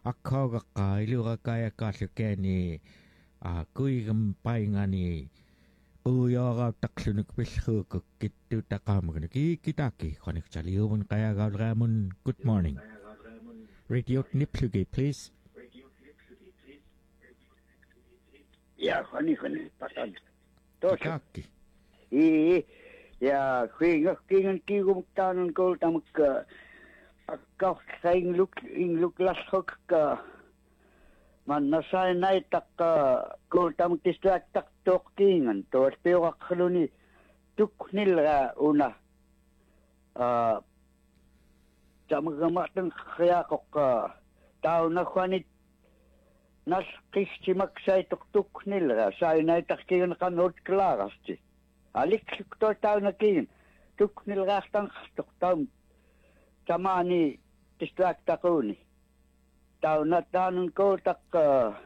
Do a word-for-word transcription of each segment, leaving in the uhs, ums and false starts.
аккаагаққа илуакаякааллукаани а куигам пайнгани quuyaarautaqlunuk pillruukuk kittuutaqaamagunu ki kitaki qaniqtaliumun qayagaulraamun good morning radio niplugi please ja qani qani patan kitaki i ja quinga quingan kiigumtaanun kultamuk akka saingluk ingluk lasqokka man nasai naitakka kultam distractak tokkingan toos peoqaqluni tuknilra una a tamagamatang khayaqqa tauna khwanit nas qixtimaksai tuknilra sai naitakkigan qanot klarasti aliksukto tauna kin tuknilraastan tuktam tamani distractakuni tauna taanun kultakka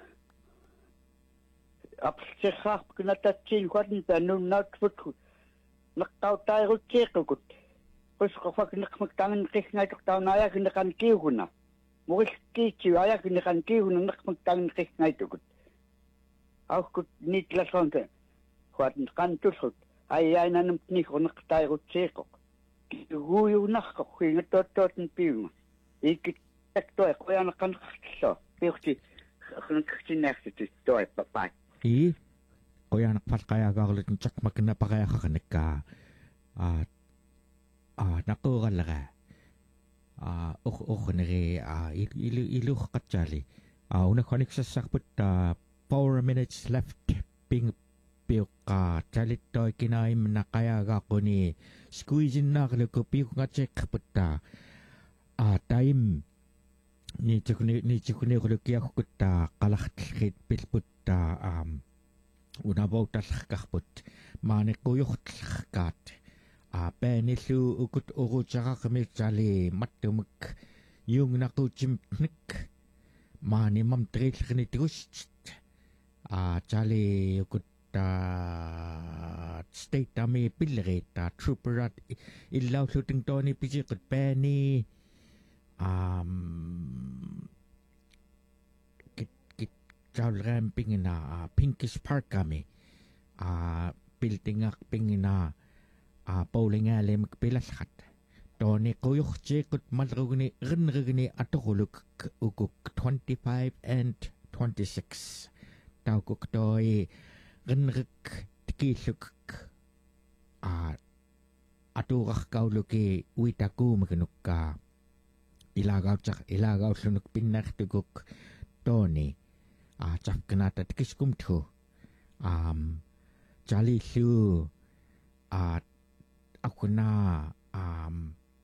absechach knatatsin khwadin tanun natfut naqtautairutseequkut qusqafak naqmaktangan qisnaituk taunaya kinakan kiihuna murilkiitsi aya kinakan kiihuna naqmaktangan qisnaitukut aukkut nitlasonte khwadin qantusut ayainanum tnihunaqtairutseequk guuyunaqq hingatottootn piuma ikit taktoi qoyanaqanqartissa piurti khunqtinnertit toi papai i qoyanaqpalqayagaarlut chaqmakna paqayaqaqnikka a a naquugallaga a uh uhneri a ilu iluqqatsaali a una khoniqsassarputta four minutes left ping piuqqa talittoi kinaim naqayagaaquni squeezinnaarluku piuqngateqqaputta a time ni tukuni ni tukuni qulukiaqutta qalartllrit pilputta aam unavautallarkarput maaneqquyurtlarkaat a paanillu ukut urutaraqmitali mattumuk yungnaquutimnik maanimam trillrni tigust a tali ukutta state army pillerita trooperat illaulluting tooni pisiqut paani um kit kit jalram pingina uh, pinkish park kami a uh, building ak pingina a uh, bowling alley magpilashat toni quyuxchikut malrugni rinrugni atuluk ukuk twenty-five and twenty-six taukuk toi rinruk tikiluk a uh, aturaq kauluki witakuumagnuka ilagautsak ilagautlunuk pinnartukuk tooni a chapkanata tikiskumthu um jalillu a akuna um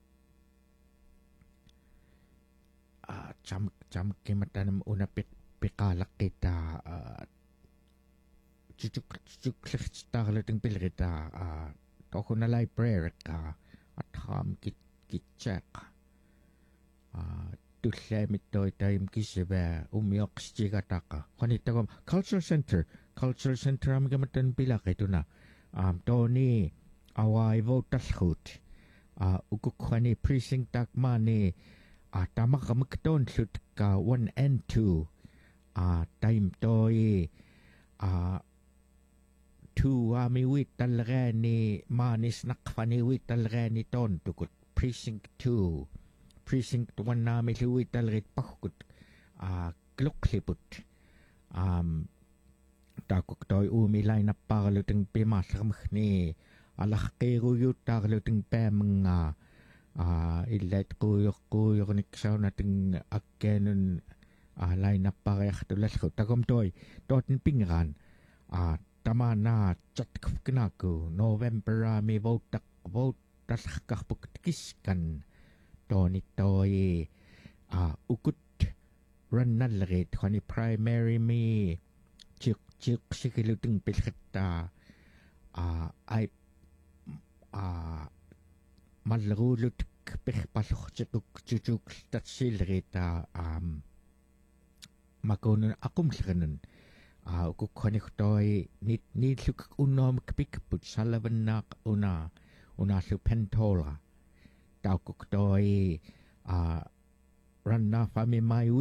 a cham cham kimatanam una pik piqalaqita a chuchuk chuchuk lirtarluting pilrita a tokuna library ka atham kit kitchaq Uh, tullaamittoi taim kisava umioqstigataqqa qanittagum cultural center cultural center amgamatan pilaqituna um toni awai votallhut a uh, ukukkhani precinct takmani a uh, tamaqamukton llutka one and two a uh, taim toi a uh, two ami witalrani manis naqfani witalrani ton tukut precinct two precinct one nami luwi talrit pakut a klukhliput um takuk toy umilay na parluting pimasramni alahqiruyut tarluting pamnga a illet kuyuk kuyuk niksaw nating akkenun a lay na parehtulasku takom toy totin pingran a tama na chatkufknaku November mi vote tak vote taskakpuk kiskan toni toi a ukut rannalrit khani primary mi chik chik sikiluting pilkhta a ai a malrulut pihpalchuk chuchuk tatsilrita am makonun akumlganun a ukuk khani toi nit nitluk unom kpikput salavannak una una su pentola taukuk toi a ranna fami mai